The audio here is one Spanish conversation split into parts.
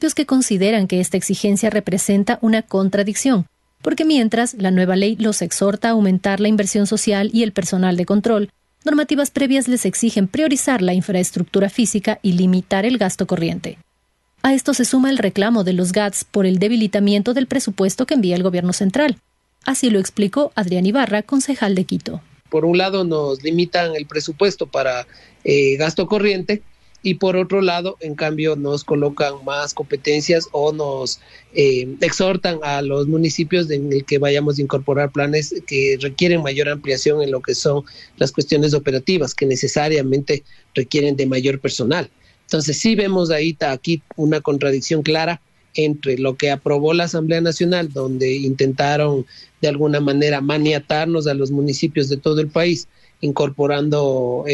municipios que consideran que esta exigencia representa una contradicción, porque mientras la nueva ley los exhorta a aumentar la inversión social y el personal de control, normativas previas les exigen priorizar la infraestructura física y limitar el gasto corriente. A esto se suma el reclamo de los GATS por el debilitamiento del presupuesto que envía el gobierno central. Así lo explicó Adrián Ibarra, concejal de Quito. Por un lado nos limitan el presupuesto para gasto corriente y por otro lado, en cambio, nos colocan más competencias o nos exhortan a los municipios en el que vayamos a incorporar planes que requieren mayor ampliación en lo que son las cuestiones operativas, que necesariamente requieren de mayor personal. Entonces sí vemos aquí una contradicción clara entre lo que aprobó la Asamblea Nacional, donde intentaron de alguna manera maniatarnos a los municipios de todo el país, incorporando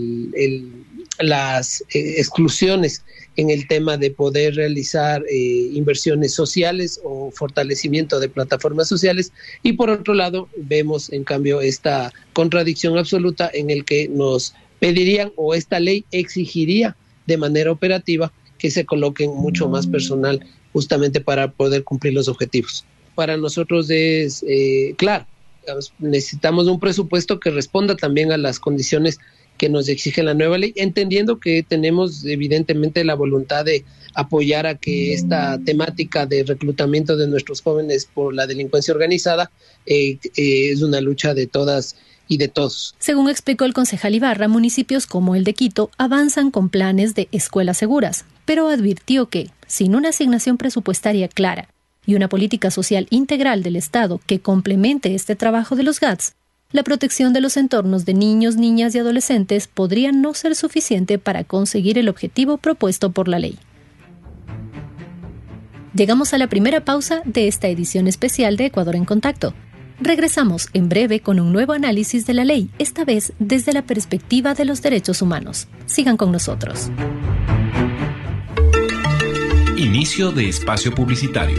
las exclusiones en el tema de poder realizar inversiones sociales o fortalecimiento de plataformas sociales, y por otro lado vemos en cambio esta contradicción absoluta en el que nos pedirían o esta ley exigiría de manera operativa que se coloquen mucho más personal justamente para poder cumplir los objetivos. Para nosotros es claro, necesitamos un presupuesto que responda también a las condiciones que nos exige la nueva ley, entendiendo que tenemos evidentemente la voluntad de apoyar a que esta temática de reclutamiento de nuestros jóvenes por la delincuencia organizada es una lucha de todas y de todos. Según explicó el concejal Ibarra, municipios como el de Quito avanzan con planes de escuelas seguras, pero advirtió que, sin una asignación presupuestaria clara y una política social integral del Estado que complemente este trabajo de los GATS, la protección de los entornos de niños, niñas y adolescentes podría no ser suficiente para conseguir el objetivo propuesto por la ley. Llegamos a la primera pausa de esta edición especial de Ecuador en Contacto. Regresamos en breve con un nuevo análisis de la ley, esta vez desde la perspectiva de los derechos humanos. Sigan con nosotros. Inicio de espacio publicitario.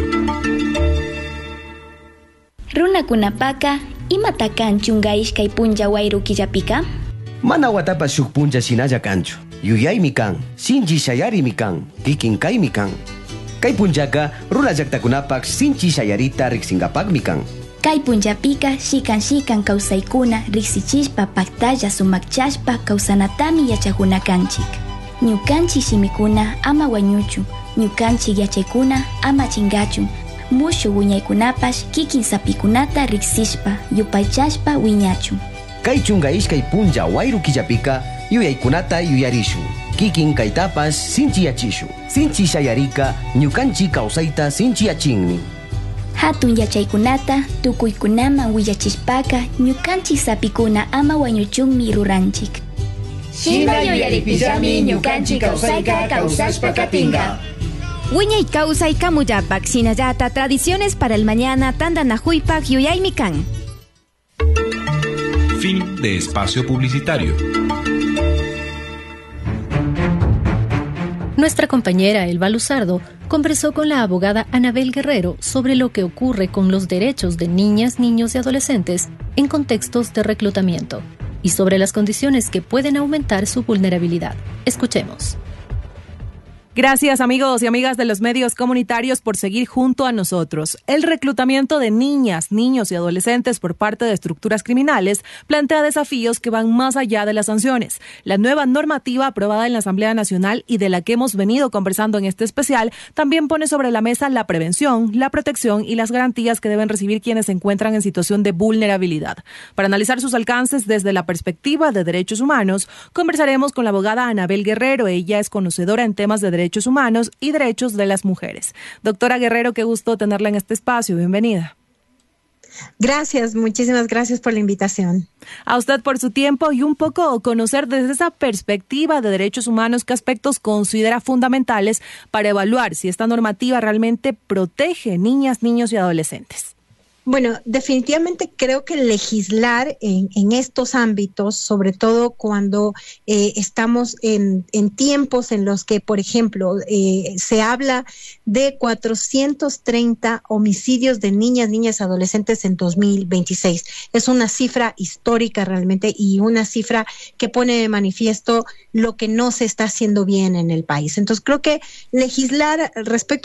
Runakunapaka, imata kanchu ishkay punlla wayru killapika? Mana watapas shuk punlla shinalla kanchu. Yuyaymi kan, sinchi shayarimi kan, kikin kaymi kan. Kay punllaka runa llaqtakunapak sinchi shayarita riqsinkapaqmi kan. Kay punllapika shikan kawsaykuna riqsichishpa paktalla sumakchashpa kawsanatami yachakuna kanchik. Ñukanchik shimikuna ama wañuchu, ñukanchik yachaykuna ama chingachu. Mushu wiñaykunapash kikin sapikunata riqsishpa yupaychashpa wiñachu. Kay chunga ishkay punlla wayru killapika yuyaykunata yuyarishun. Kikin kaytapas sinchiyachishu. Sinchi shayarika ñukanchik kawsayta sinchiyachinmi. Hatun yachaykunata tukuykunaman willachishpaka ñukanchik sapikuna ama wañuchunmi ruranchik. Shina yuyaripillami ñukanchik kawsayka kawsashpa katinga. Wiñay kawsay kamuyapak shinallata tradiciones para el mañana tandanajuypak yuyaymi kan. Fin de espacio publicitario. Nuestra compañera Elba Luzardo conversó con la abogada Anabel Guerrero sobre lo que ocurre con los derechos de niñas, niños y adolescentes en contextos de reclutamiento y sobre las condiciones que pueden aumentar su vulnerabilidad. Escuchemos. Gracias, amigos y amigas de los medios comunitarios, por seguir junto a nosotros. El reclutamiento de niñas, niños y adolescentes por parte de estructuras criminales plantea desafíos que van más allá de las sanciones. La nueva normativa aprobada en la Asamblea Nacional y de la que hemos venido conversando en este especial también pone sobre la mesa la prevención, la protección y las garantías que deben recibir quienes se encuentran en situación de vulnerabilidad. Para analizar sus alcances desde la perspectiva de derechos humanos, conversaremos con la abogada Anabel Guerrero. Ella es conocedora en temas de derechos humanos y derechos de las mujeres. Doctora Guerrero, qué gusto tenerla en este espacio. Bienvenida. Gracias, muchísimas gracias por la invitación. A usted por su tiempo y un poco conocer desde esa perspectiva de derechos humanos qué aspectos considera fundamentales para evaluar si esta normativa realmente protege niñas, niños y adolescentes. Bueno, definitivamente creo que legislar en estos ámbitos, sobre todo cuando estamos en tiempos en los que, por ejemplo, se habla de 430 homicidios de niñas, niñas y adolescentes en 2026. Es una cifra histórica realmente y una cifra que pone de manifiesto lo que no se está haciendo bien en el país. Entonces creo que legislar respecto